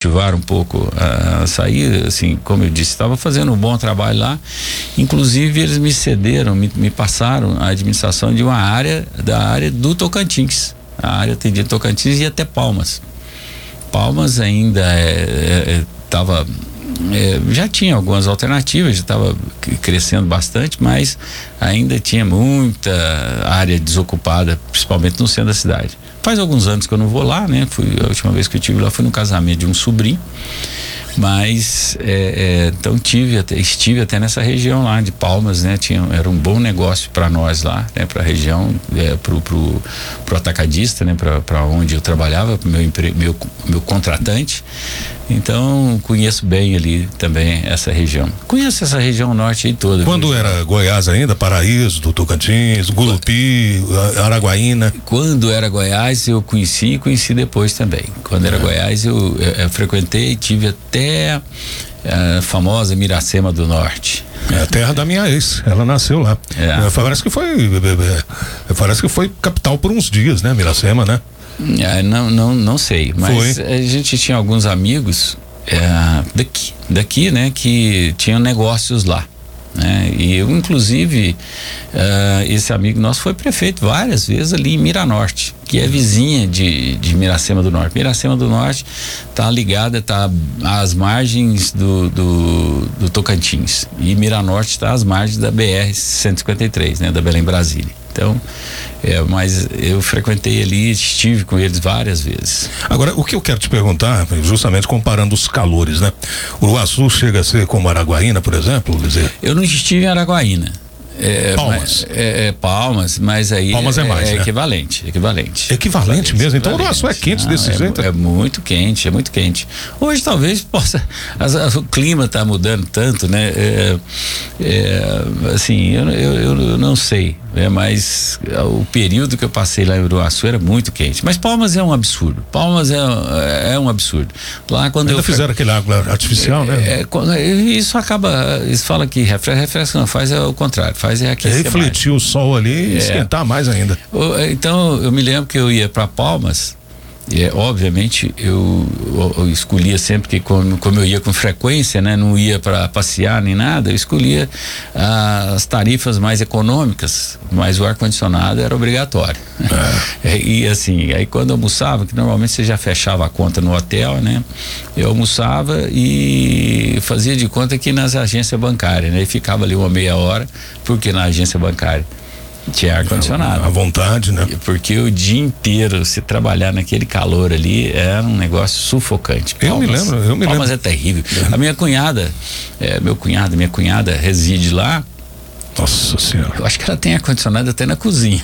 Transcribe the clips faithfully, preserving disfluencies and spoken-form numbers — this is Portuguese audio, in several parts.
motivaram um pouco a, a sair, assim, como eu disse, estava fazendo um bom trabalho lá, inclusive eles me cederam, me, me passaram a administração de uma área, da área do Tocantins, a área atendia Tocantins e até Palmas. Palmas ainda estava, é, é, já tinha algumas alternativas, já estava crescendo bastante, mas ainda tinha muita área desocupada, principalmente no centro da cidade. Faz alguns anos que eu não vou lá, né? Fui, a última vez que eu estive lá foi no casamento de um sobrinho, mas é, é, então tive até, estive até nessa região lá de Palmas, né? Tinha, era um bom negócio para nós lá, né? Para a região, é, pro, pro, pro atacadista, né? Para onde eu trabalhava, pro meu, empre, meu, meu contratante. Então conheço bem ali também essa região. Conheço essa região norte aí toda. Quando era Goiás ainda, Paraíso, do Tocantins, Gulupi, Araguaína? Quando era Goiás eu conheci e conheci depois também. Quando era é. Goiás eu, eu, eu frequentei, tive até a famosa Miracema do Norte. É a terra da minha ex, ela nasceu lá. É. Parece que foi, parece que foi capital por uns dias, né, Miracema, né? É, não, não, não sei, mas foi. A gente tinha alguns amigos é, daqui, daqui, né, que tinham negócios lá, né? E eu, inclusive, uh, esse amigo nosso foi prefeito várias vezes ali em Miranorte, que é vizinha de, de Miracema do Norte. Miracema do Norte tá ligada, tá às margens do, do, do Tocantins, e Miranorte está às margens da B R cento e cinquenta e três, né, da Belém Brasília. Então, é, mas eu frequentei ali, estive com eles várias vezes. Agora, o que eu quero te perguntar, justamente comparando os calores, né? Uruaçu chega a ser como Araguaína, por exemplo, dizer? Eu não estive em Araguaína. É, Palmas. Mas, é, é, Palmas, mas aí Palmas é, é mais, é né? equivalente, equivalente. Equivalente mesmo? Então o Uruaçu é quente Não, desse é, jeito? É muito quente, é muito quente. Hoje talvez possa, as, as, o clima está mudando tanto, né? É, é, assim, eu, eu, eu não sei, né? Mas o período que eu passei lá em Uruaçu era muito quente. Mas Palmas é um absurdo. Palmas é, é um absurdo. Lá quando Ainda eu fizeram aquele água artificial, é, né? É, quando, isso acaba, eles falam que refresca, refresca não faz, é o contrário, faz é aquecer mais. Refletir o sol ali e É. esquentar mais ainda. Então eu me lembro que eu ia para Palmas, e é, obviamente eu, eu, eu escolhia sempre que como, como eu ia com frequência, né, não ia para passear nem nada, eu escolhia ah, as tarifas mais econômicas, mas o ar-condicionado era obrigatório. É. E assim, aí quando eu almoçava, que normalmente você já fechava a conta no hotel, né, eu almoçava e fazia de conta que nas agências bancárias, né, e ficava ali uma meia hora, porque na agência bancária tinha ar-condicionado. À vontade, né? Porque o dia inteiro, se trabalhar naquele calor ali, era um negócio sufocante. Eu Palmas, me lembro, eu me Palmas lembro. é terrível. A minha cunhada, é, meu cunhado, minha cunhada reside lá. Nossa Senhora. Eu acho que ela tem ar-condicionado até na cozinha.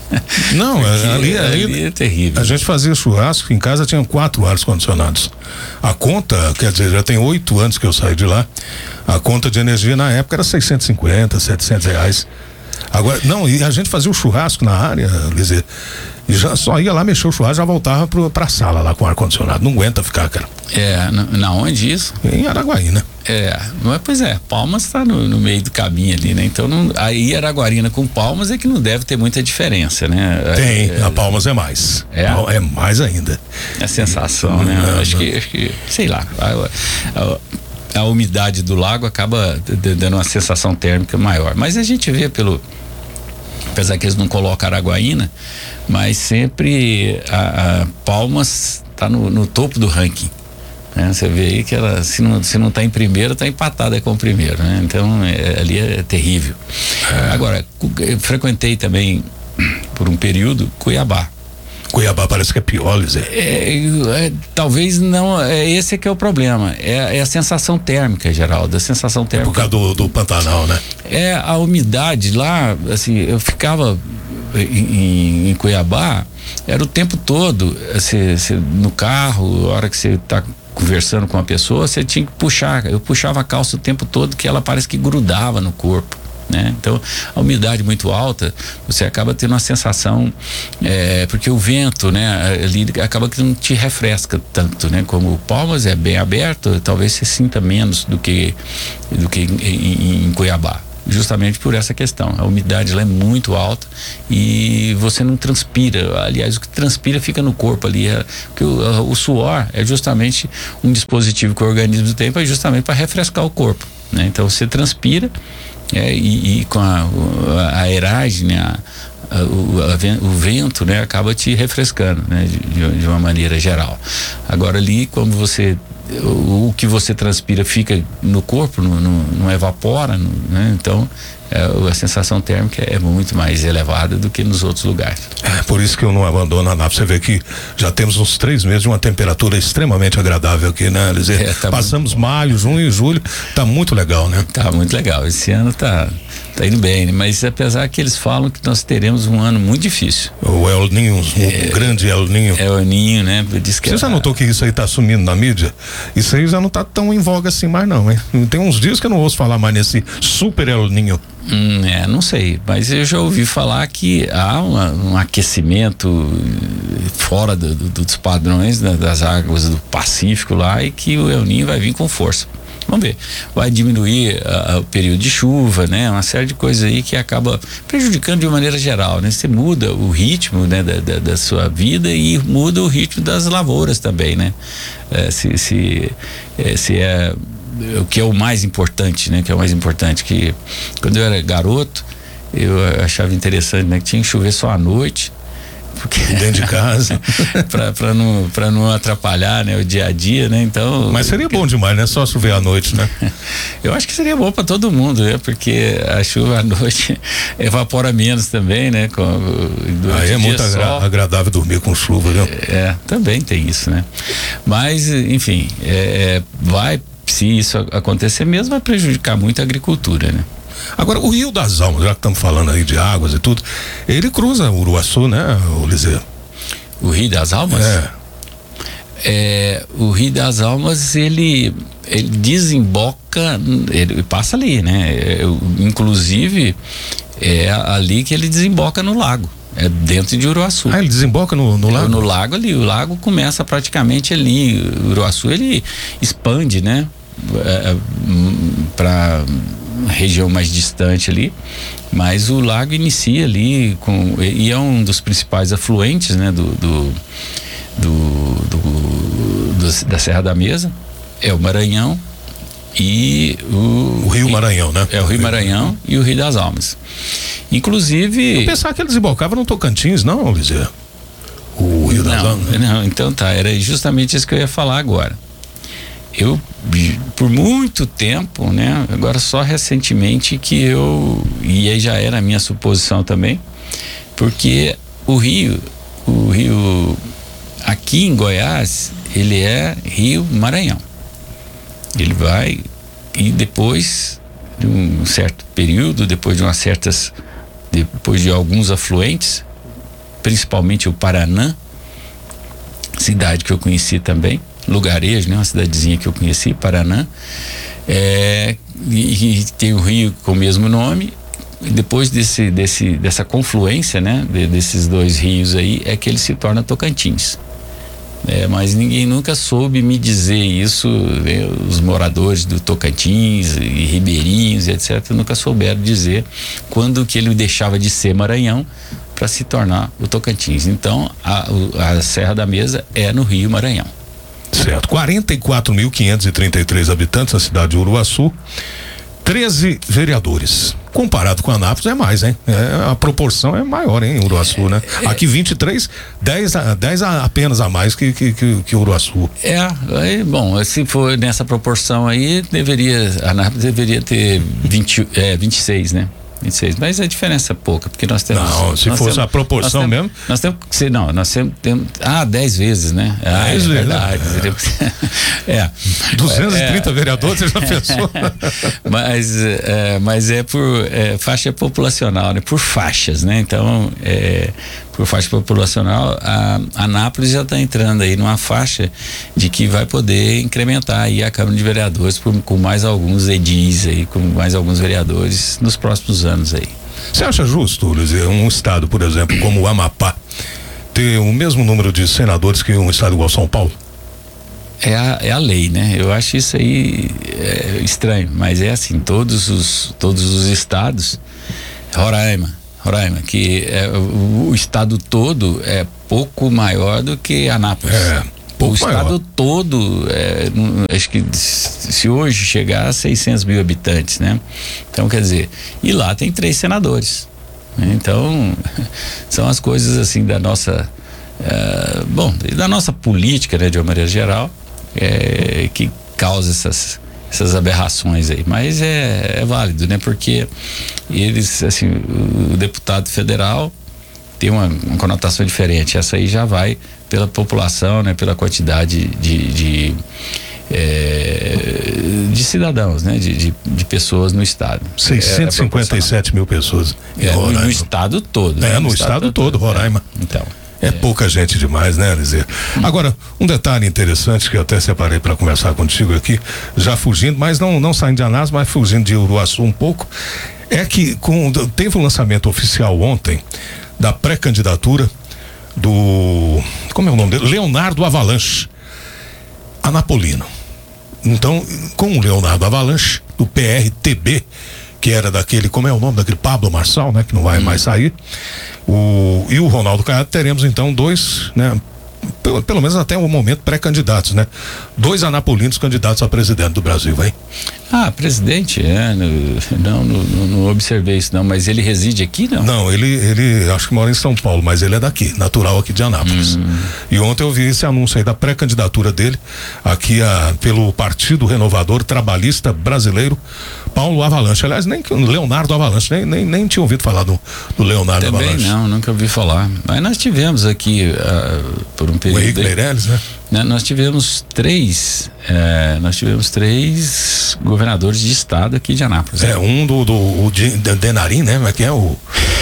Não, ali, ali, ali é terrível. A gente fazia churrasco, em casa tinha quatro ar-condicionados. A conta, quer dizer, já tem oito anos que eu saí de lá, a conta de energia na época era seiscentos e cinquenta, setecentos reais. Agora, não, e a gente fazia o churrasco na área, Lizê, e já só ia lá mexer o churrasco, já voltava pro, pra sala lá com o ar-condicionado. Não aguenta ficar, cara. É, na, na onde isso? Em Araguaína. É, mas, pois é, Palmas está no, no meio do caminho ali, né? Então, não, aí Araguaína com Palmas é que não deve ter muita diferença, né? Tem, é, a Palmas é mais. É? É mais ainda. A sensação, né? Não, acho, não. que, acho que, sei lá, a, a, a umidade do lago acaba dando uma sensação térmica maior. Mas a gente vê pelo, apesar que eles não colocam Araguaína, mas sempre a, a Palmas está no, no topo do ranking. Né? Você vê aí que ela, se não, se não tá em primeiro, tá empatada com o primeiro, né? Então, é, ali é terrível. É. Agora, eu frequentei também, por um período, Cuiabá. Cuiabá parece que é pior, Zé. É, é, talvez não, é, esse é que é o problema, é, é a sensação térmica, Geraldo, a sensação térmica. É por causa do, do Pantanal, né? É, a umidade lá, assim, eu ficava em, em Cuiabá, era o tempo todo, assim, assim, no carro, a hora que você tá conversando com uma pessoa, você tinha que puxar, eu puxava a calça o tempo todo, que ela parece que grudava no corpo. Né? Então, a umidade muito alta, você acaba tendo uma sensação, é, porque o vento, né, ali acaba que não te refresca tanto, né? Como o Palmas é bem aberto, talvez você sinta menos do que do que em, em, em Cuiabá. justamente por essa questão. A umidade lá é muito alta e você não transpira. Aliás, o que transpira fica no corpo ali. É, porque o, o suor é justamente um dispositivo que o organismo tem para justamente para refrescar o corpo, né? Então você transpira é, e, e com a, a aeragem, né? a, a, o, a, o vento, né? Acaba te refrescando, né? De, de uma maneira geral. Agora ali, quando você o, o que você transpira fica no corpo, não, não, não evapora, não, né? Então é, a sensação térmica é muito mais elevada do que nos outros lugares. É por isso que eu não abandono a Anápolis. Você vê que já temos uns três meses de uma temperatura extremamente agradável aqui, né, Eliseu? É, tá Passamos muito... maio, junho e julho, tá muito legal, né? Tá muito legal, esse ano tá, tá indo bem, né? Mas apesar que eles falam que nós teremos um ano muito difícil. O El Ninho, um é, grande El Ninho. El Ninho, né? Diz que Você já notou que isso aí tá sumindo na mídia? Isso aí já não tá tão em voga assim mais não, hein? Tem uns dias que eu não ouço falar mais nesse super El Ninho. Hum, é, não sei, mas eu já ouvi falar que há uma, um aquecimento fora do, do, dos padrões da, das águas do Pacífico lá e que o El Ninho vai vir com força. Vamos ver, vai diminuir uh, o período de chuva, né? Uma série de coisas aí que acaba prejudicando de uma maneira geral, né? Você muda o ritmo, né? Da, da, da sua vida e muda o ritmo das lavouras também, né? É, se, se, é, se é o que é o mais importante, né? Que é o mais importante, que quando eu era garoto eu achava interessante, né? Que tinha que chover só à noite, porque dentro de casa para não para não atrapalhar, né, o dia a dia, né? Então, mas seria bom demais, né? Só chover à noite, né? Eu acho que seria bom para todo mundo, né? Porque a chuva à noite evapora menos também, né? Com, aí é muito agra agradável dormir com chuva, viu? É, também tem isso, né? Mas enfim, é, vai, se isso acontecer mesmo, vai prejudicar muito a agricultura, né? Agora, o Rio das Almas, já que estamos falando aí de águas e tudo, ele cruza o Uruaçu, né, Eliseu? O Rio das Almas? É. É, o Rio das Almas, ele, ele desemboca, ele passa ali, né? É, inclusive, é ali que ele desemboca no lago. É dentro de Uruaçu. Ah, ele desemboca no, no lago? É, no lago ali. O lago começa praticamente ali. O Uruaçu, ele expande, né? É, para região mais distante ali, mas o lago inicia ali com, e é um dos principais afluentes, né, do, do, do, do, do da Serra da Mesa, é o Maranhão e o, o Rio Maranhão, né? É o Rio Maranhão e o Rio das Almas. Inclusive, eu pensava que ele desembocava no Tocantins, não, Eliseu? O Rio das não, Almas. Não, então tá, era justamente isso que eu ia falar agora. Eu, por muito tempo, né? Agora só recentemente que eu, e aí já era a minha suposição também, porque o rio, o rio aqui em Goiás, ele é Rio Maranhão. Ele vai, e depois de um certo período, depois de umas certas, depois de alguns afluentes, principalmente o Paranã, cidade que eu conheci também, Lugarejo, né? Uma cidadezinha que eu conheci, Paranã, é, e, e tem o rio com o mesmo nome. E depois desse, desse, dessa confluência, né? De, desses dois rios aí, é que ele se torna Tocantins. É, mas ninguém nunca soube me dizer isso, né? Os moradores do Tocantins e ribeirinhos, etcétera, nunca souberam dizer quando que ele deixava de ser Maranhão para se tornar o Tocantins. Então, a, a Serra da Mesa é no Rio Maranhão. Certo, quarenta e quatro mil quinhentos e trinta e três habitantes na cidade de Uruaçu, treze vereadores. Comparado com Anápolis é mais, hein? É, a proporção é maior, hein, Uruaçu, né? É, aqui vinte e três, dez, dez apenas a mais que, que, que, que Uruaçu. É, aí, bom, se for nessa proporção aí, deveria, Anápolis deveria ter vinte, é, vinte e seis, né? vinte e seis, mas a diferença é pouca, porque nós temos. Não, se fosse temos, a proporção nós temos, mesmo. Nós temos que ser, não, nós temos. temos ah, dez vezes, né? Ah, dez é vezes. Verdade, é. é. duzentos e trinta é, vereadores, você já pensou? mas, é, mas é por é, faixa populacional, né? Por faixas, né? Então, é, por faixa populacional, a Anápolis já está entrando aí numa faixa de que vai poder incrementar aí a Câmara de Vereadores por, com mais alguns edis aí, com mais alguns vereadores nos próximos anos aí. Você acha justo, Luiz, um estado, por exemplo, como o Amapá, ter o mesmo número de senadores que um estado igual São Paulo? é a, é a lei, né? Eu acho isso aí é, estranho, mas é assim, todos os, todos os estados, Roraima, Roraima, que é, o, o estado todo é pouco maior do que Anápolis. É. O estado maior. todo, é, acho que se hoje chegar a seiscentos mil habitantes, né? Então, quer dizer, e lá tem três senadores. Né? Então, são as coisas assim da nossa, é, bom, da nossa política, né, de uma maneira geral, é, que causa essas, essas aberrações aí. Mas é, é válido, né? Porque eles, assim, o deputado federal tem uma, uma conotação diferente. Essa aí já vai pela população, né, pela quantidade de de, é, de cidadãos, né, de, de, de pessoas no estado. seiscentos e cinquenta e sete mil pessoas em é, Roraima. No estado todo. É, né, no, no estado, estado todo, Roraima. É, então. É, é pouca gente demais, né, Eliseu? Agora, um detalhe interessante que eu até separei para conversar contigo aqui, já fugindo, mas não, não saindo de Anápolis, mas fugindo de Uruaçu um pouco, é que com, teve o um lançamento oficial ontem da pré-candidatura do, como é o nome dele? Leonardo Avalanche, anapolino. Então, com o Leonardo Avalanche, do P R T B, que era daquele, como é o nome daquele Pablo Marçal, né? Que não vai hum. mais sair. O, e o Ronaldo Caiado, teremos então dois, né? Pelo, pelo menos até o momento, pré-candidatos, né? Dois anapolinos candidatos a presidente do Brasil, hein? Ah, presidente, é, no, não, não, não observei isso não, mas ele reside aqui, não? Não, ele, ele acho que mora em São Paulo, mas ele é daqui, natural aqui de Anápolis. Hum. E ontem eu vi esse anúncio aí da pré-candidatura dele, aqui a, pelo Partido Renovador Trabalhista Brasileiro, Paulo Avalanche. Aliás, nem Leonardo Avalanche, nem, nem, nem tinha ouvido falar do, do Leonardo Também Avalanche. Não, nunca ouvi falar. Mas nós tivemos aqui, uh, por um período. O Henrique Meirelles, né? né? Nós tivemos três, é, nós tivemos três governadores de estado aqui de Anápolis. É, né? um do, do o de, de Denarim, né? Mas que é o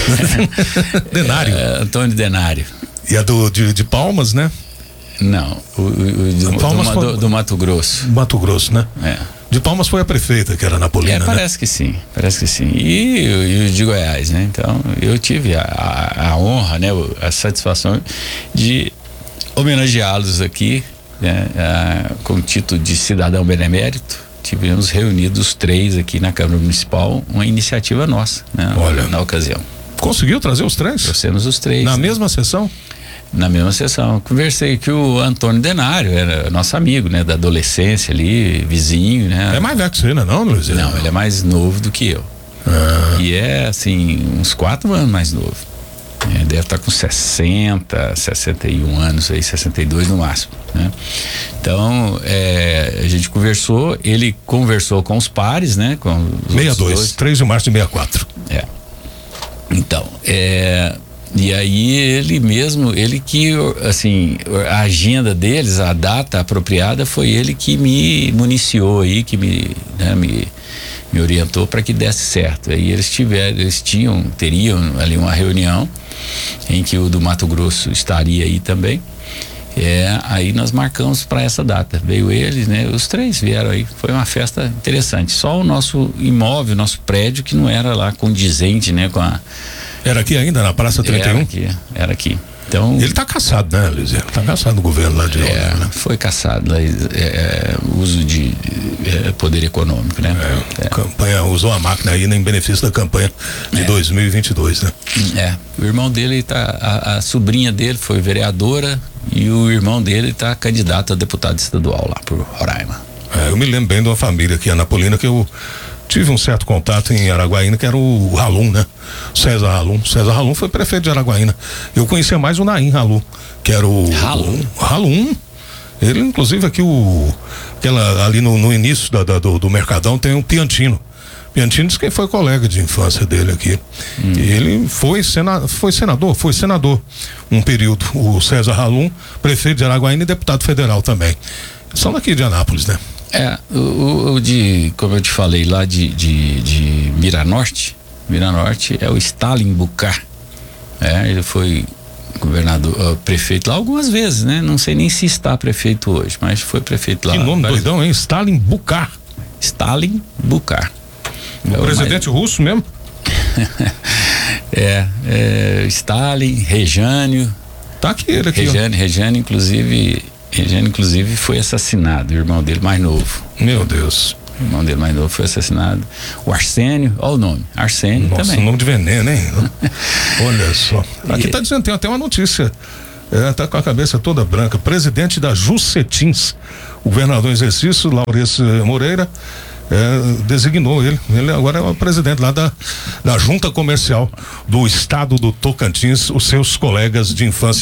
Denário. É, Antônio Denário. E a do de, de Palmas, né? Não, o, o, o do, Palmas do, foi... do, do Mato Grosso. Mato Grosso, né? É. De Palmas foi a prefeita, que era napolina, é, parece né? que sim, parece que sim. E, e o de Goiás, né? Então, eu tive a, a, a honra, né? A satisfação de homenageá-los aqui, né? A, com o título de cidadão benemérito. Tivemos reunidos os três aqui na Câmara Municipal, uma iniciativa nossa, né? Olha, na ocasião. Conseguiu trazer os três? Trouxemos os três. Na né? mesma sessão? Na mesma sessão. Conversei que o Antônio Denário era nosso amigo, né? Da adolescência ali, vizinho, né? É mais velho que você, não, Luiz? Não, ele é mais novo do que eu. Ah. E é, assim, uns quatro anos mais novo. É, deve estar com sessenta, sessenta e um anos aí, sessenta e dois no máximo, né? Então, é, a gente conversou, ele conversou com os pares, né? Com os sessenta e dois, três de março de sessenta e quatro. É. Então, é... E aí ele mesmo, ele que, assim, a agenda deles, a data apropriada, foi ele que me municiou aí, que me, né, me, me orientou para que desse certo. Aí eles tiveram, eles tinham, teriam ali uma reunião em que o do Mato Grosso estaria aí também. É, aí nós marcamos para essa data. Veio eles, né? Os três vieram aí. Foi uma festa interessante. Só o nosso imóvel, nosso prédio, que não era lá condizente, né? Com a Era aqui ainda, na Praça trinta e um? Era aqui, era aqui. Então, ele tá caçado, né, Luiz? Ele tá caçado no governo lá de é, Londres, né? Foi caçado, é, é, uso de é, poder econômico, né? É, é. Campanha, usou a máquina aí em benefício da campanha de é. dois mil e vinte e dois, né? É, o irmão dele tá, a, a sobrinha dele foi vereadora e o irmão dele tá candidato a deputado estadual lá por Roraima. É, eu me lembro bem de uma família aqui, anapolina, que eu tive um certo contato em Araguaína, que era o Halum, né? César Halum. César Halum foi prefeito de Araguaína. Eu conhecia mais o Naim Halum, que era o Halum. Halum. Ele, inclusive, aqui o aquela, ali no, no início da, da, do, do Mercadão tem um Piantino. Piantino disse que foi colega de infância dele aqui. Hum. E ele foi, sena, foi senador, foi senador um período. O César Halum, prefeito de Araguaína e deputado federal também. São daqui de Anápolis, né? É, o, o de, como eu te falei, lá de, de, de Miranorte, Miranorte é o Stalin Bucar. É, ele foi governador, uh, prefeito lá algumas vezes, né? Não sei nem se está prefeito hoje, mas foi prefeito lá. Que nome várias... doidão, hein? Stalin Bucar. Stalin Bucar. O é presidente mais... russo mesmo? é, é, Stalin, Rejânio. Tá aqui ele aqui. Rejane, Rejane, inclusive, Eugênio, inclusive, foi assassinado, o irmão dele mais novo. Meu Deus. O irmão dele mais novo foi assassinado. O Arsênio, olha o nome, Arsênio. Nossa, também. Nome de veneno, hein? Olha só. Aqui tá dizendo, tem até uma notícia. É, tá com a cabeça toda branca. Presidente da Juscetins, o governador em exercício, Laurence Moreira, é, designou ele. Ele agora é o presidente lá da, da Junta Comercial do Estado do Tocantins, os seus colegas de infância.